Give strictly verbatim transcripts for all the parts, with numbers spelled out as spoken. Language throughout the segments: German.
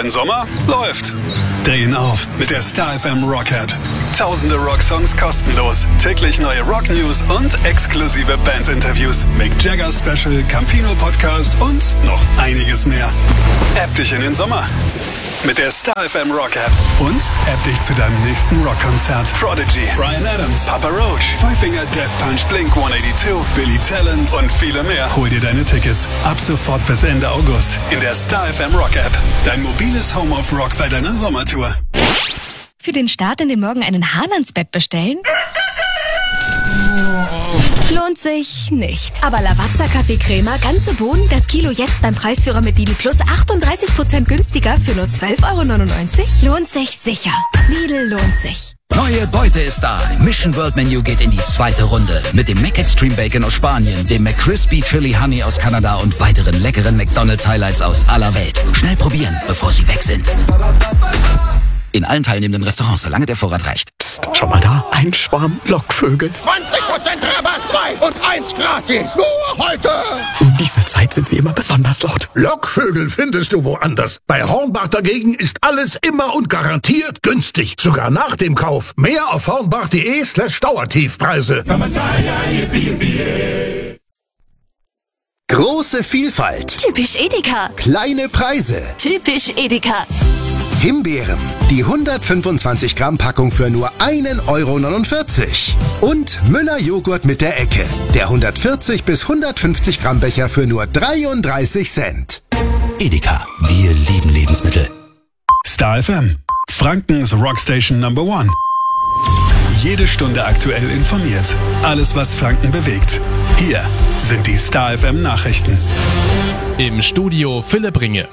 Dein Sommer läuft. Drehen auf mit der Star F M Rock App. Tausende Rocksongs kostenlos, täglich neue Rock-News und exklusive Band-Interviews. Mick Jagger Special, Campino Podcast und noch einiges mehr. App dich in den Sommer mit der Star F M Rock App und App dich zu deinem nächsten Rockkonzert. Prodigy, Bryan Adams, Papa Roach, Five Finger Death Punch, Blink hundertzweiundachtzig, Billy Talent und viele mehr. Hol dir deine Tickets ab sofort bis Ende August in der Star F M Rock App. Dein mobiles Home of Rock bei deiner Sommertour. Für den Start in den Morgen einen Haalandsbett bestellen? Lohnt sich nicht. Aber Lavazza Kaffeecrema, ganze Bohnen, das Kilo jetzt beim Preisführer mit Lidl Plus achtunddreißig Prozent günstiger für nur zwölf Euro neunundneunzig? Lohnt sich sicher. Lidl lohnt sich. Neue Beute ist da. Mission World Menu geht in die zweite Runde. Mit dem McExtreme Bacon aus Spanien, dem McCrispy Chili Honey aus Kanada und weiteren leckeren McDonald's Highlights aus aller Welt. Schnell probieren, bevor sie weg sind. In allen teilnehmenden Restaurants, solange der Vorrat reicht. Psst, schau mal da, ein Schwarm Lockvögel. zwanzig Prozent Rabatt, zwei und eins gratis. Nur heute. Um diese Zeit sind sie immer besonders laut. Lockvögel findest du woanders. Bei Hornbach dagegen ist alles immer und garantiert günstig. Sogar nach dem Kauf. Mehr auf hornbach.de slash Dauertiefpreise. Große Vielfalt. Typisch Edeka. Kleine Preise. Typisch Edeka. Himbeeren. Die hundertfünfundzwanzig Gramm Packung für nur ein Euro neunundvierzig. Und Müller Joghurt mit der Ecke. Der hundertvierzig bis hundertfünfzig Gramm Becher für nur dreiunddreißig Cent. Edeka, wir lieben Lebensmittel. Star F M, Frankens Rockstation Number One. Jede Stunde aktuell informiert. Alles, was Franken bewegt. Hier sind die Star F M Nachrichten. Im Studio Philipp Ringe.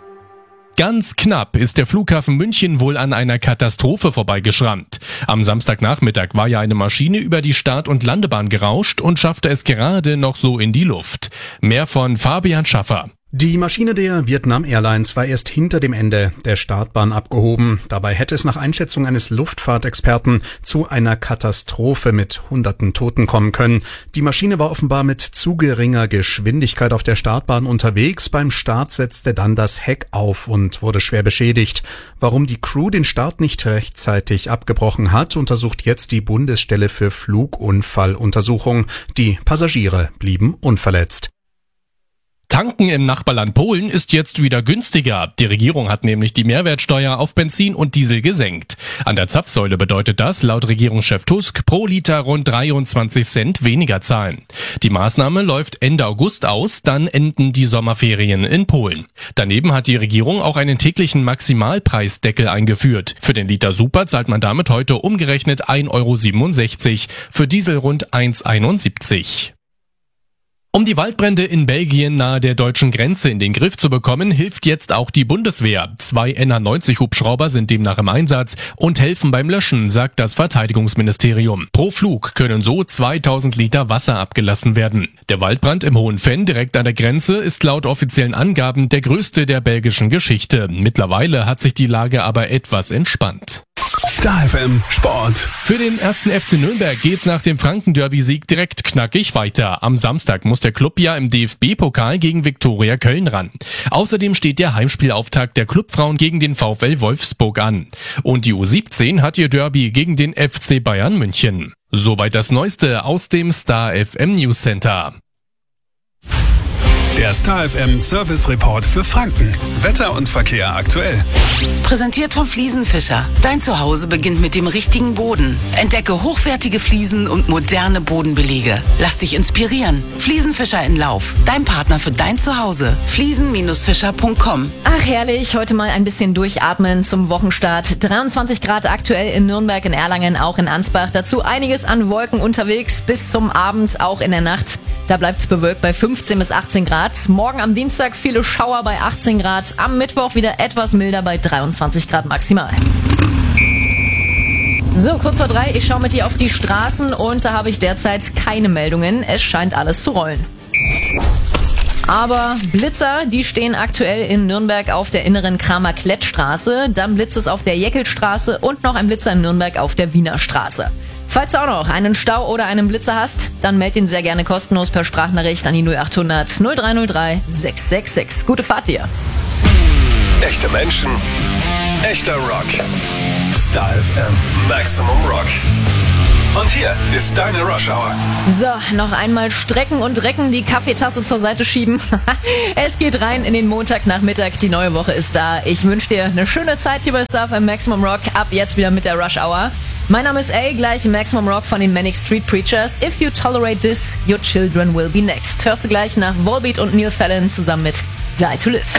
Ganz knapp ist der Flughafen München wohl an einer Katastrophe vorbeigeschrammt. Am Samstagnachmittag war ja eine Maschine über die Start- und Landebahn gerauscht und schaffte es gerade noch so in die Luft. Mehr von Fabian Schaffer. Die Maschine der Vietnam Airlines war erst hinter dem Ende der Startbahn abgehoben. Dabei hätte es nach Einschätzung eines Luftfahrtexperten zu einer Katastrophe mit hunderten Toten kommen können. Die Maschine war offenbar mit zu geringer Geschwindigkeit auf der Startbahn unterwegs. Beim Start setzte dann das Heck auf und wurde schwer beschädigt. Warum die Crew den Start nicht rechtzeitig abgebrochen hat, untersucht jetzt die Bundesstelle für Flugunfalluntersuchung. Die Passagiere blieben unverletzt. Tanken im Nachbarland Polen ist jetzt wieder günstiger. Die Regierung hat nämlich die Mehrwertsteuer auf Benzin und Diesel gesenkt. An der Zapfsäule bedeutet das laut Regierungschef Tusk pro Liter rund dreiundzwanzig Cent weniger zahlen. Die Maßnahme läuft Ende August aus, dann enden die Sommerferien in Polen. Daneben hat die Regierung auch einen täglichen Maximalpreisdeckel eingeführt. Für den Liter Super zahlt man damit heute umgerechnet ein Euro siebenundsechzig, für Diesel rund eins Euro einundsiebzig. Um die Waldbrände in Belgien nahe der deutschen Grenze in den Griff zu bekommen, hilft jetzt auch die Bundeswehr. Zwei N H neunzig Hubschrauber sind demnach im Einsatz und helfen beim Löschen, sagt das Verteidigungsministerium. Pro Flug können so zweitausend Liter Wasser abgelassen werden. Der Waldbrand im Hohen Venn direkt an der Grenze ist laut offiziellen Angaben der größte der belgischen Geschichte. Mittlerweile hat sich die Lage aber etwas entspannt. Star F M Sport. Für den ersten F C Nürnberg geht's nach dem Franken-Derby-Sieg direkt knackig weiter. Am Samstag muss der Club ja im D F B-Pokal gegen Viktoria Köln ran. Außerdem steht der Heimspielauftakt der Clubfrauen gegen den VfL Wolfsburg an. Und die U siebzehn hat ihr Derby gegen den F C Bayern München. Soweit das Neueste aus dem Star F M News Center. Der Star F M Service Report für Franken. Wetter und Verkehr aktuell. Präsentiert von Fliesenfischer. Dein Zuhause beginnt mit dem richtigen Boden. Entdecke hochwertige Fliesen und moderne Bodenbelege. Lass dich inspirieren. Fliesenfischer in Lauf. Dein Partner für dein Zuhause. fliesen Fischer Punkt com. Ach herrlich, heute mal ein bisschen durchatmen zum Wochenstart. dreiundzwanzig Grad aktuell in Nürnberg, in Erlangen, auch in Ansbach. Dazu einiges an Wolken unterwegs bis zum Abend, auch in der Nacht. Da bleibt's bewölkt bei fünfzehn bis achtzehn Grad. Morgen am Dienstag viele Schauer bei achtzehn Grad. Am Mittwoch wieder etwas milder bei dreiundzwanzig Grad maximal. So, kurz vor drei, ich schaue mit dir auf die Straßen und da habe ich derzeit keine Meldungen. Es scheint alles zu rollen. Aber Blitzer, die stehen aktuell in Nürnberg auf der inneren Kramer-Klett-Straße. Dann blitzt es auf der Jeckelstraße und noch ein Blitzer in Nürnberg auf der Wiener Straße. Falls du auch noch einen Stau oder einen Blitzer hast, dann meld ihn sehr gerne kostenlos per Sprachnachricht an die null achthundert null drei null drei sechs sechs sechs. Gute Fahrt dir! Echte Menschen, echter Rock. Star F M Maximum Rock. Und hier ist deine Rush Hour. So, noch einmal strecken und recken, die Kaffeetasse zur Seite schieben. Es geht rein in den Montagnachmittag, die neue Woche ist da. Ich wünsche dir eine schöne Zeit hier bei Star F M Maximum Rock. Ab jetzt wieder mit der Rush Hour. Mein Name ist A, gleich Maximum Rock von den Manic Street Preachers. If you tolerate this, your children will be next. Hörst du gleich nach Volbeat und Neil Fallon zusammen mit Die to Live.